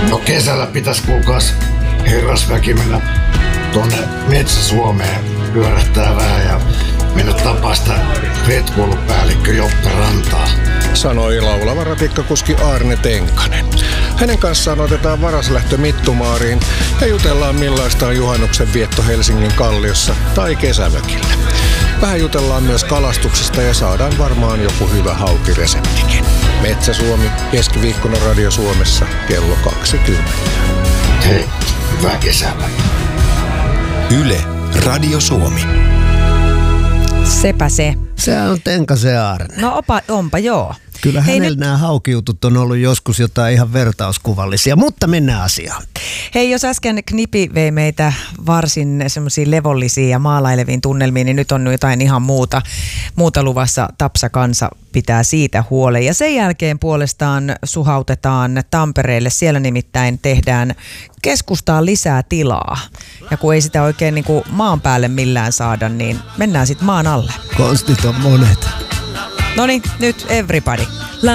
No kesällä pitäisi kuulkaas herrasväki mennä tuonne Metsä-Suomeen pyörähtää vähän ja mennä tapaa sitä retkuilupäällikkö Joppe Rantaa. Sanoi laulava ratikkakuski Aarne Tenkanen. Hänen kanssaan otetaan varaslähtö Mittumaariin ja jutellaan millaista on juhannuksen vietto Helsingin Kalliossa tai kesämökillä. Vähän jutellaan myös kalastuksesta ja saadaan varmaan joku hyvä haukireseptikin. Metsä-Suomi keskiviikkona Radio Suomessa kello 20. Hei, hyvää kesää. Yle Radio Suomi. Sepä se. Se on Tenkasen Aarne. No onpa joo. Kyllä hänellä nämä haukijutut on ollut joskus jotain ihan vertauskuvallisia, mutta mennään asiaan. Hei, jos äsken Knipi vei meitä varsin semmoisiin levollisiin ja maalaileviin tunnelmiin, niin nyt on jotain ihan muuta luvassa. Tapsa kansa pitää siitä huolen. Ja sen jälkeen puolestaan suhautetaan Tampereelle. Siellä nimittäin tehdään keskustaan lisää tilaa. Ja kun ei sitä oikein niin kuin maan päälle millään saada, niin mennään sitten maan alle. Konstit on monet. Noniin, nyt everybody.